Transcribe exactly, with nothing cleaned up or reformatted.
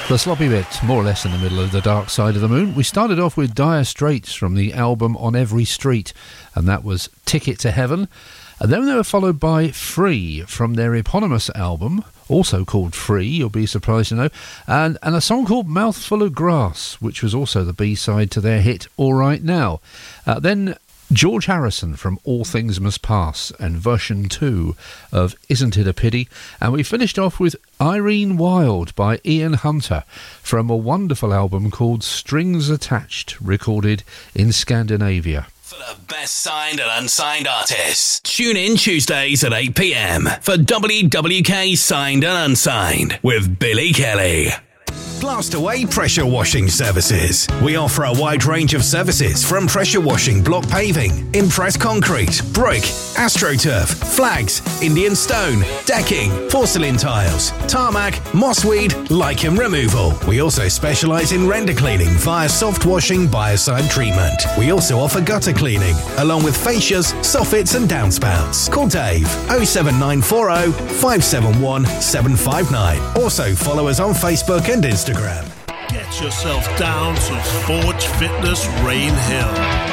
The sloppy bit, more or less in the middle of the dark side of the moon. We started off with Dire Straits from the album On Every Street, and that was Ticket to Heaven. And then they were followed by Free from their eponymous album, also called Free, you'll be surprised to know, and, and a song called Mouthful of Grass, which was also the B-side to their hit All Right Now. Uh, then George Harrison from All Things Must Pass and version two of Isn't It a Pity? And we finished off with Irene Wild by Ian Hunter from a wonderful album called Strings Attached, recorded in Scandinavia. For the best signed and unsigned artists, tune in Tuesdays at eight p.m. for W W K Signed and Unsigned with Billy Kelly. Blast Away Pressure Washing Services. We offer a wide range of services from pressure washing block paving, impressed concrete, brick, AstroTurf, flags, Indian stone, decking, porcelain tiles, tarmac, mossweed, lichen removal. We also specialise in render cleaning via soft washing biocide treatment. We also offer gutter cleaning, along with fascias, soffits and downspouts. Call Dave oh seven nine four oh, five seven one, seven five nine. Also follow us on Facebook and Instagram. Get yourself down to Forge Fitness Rain Hill.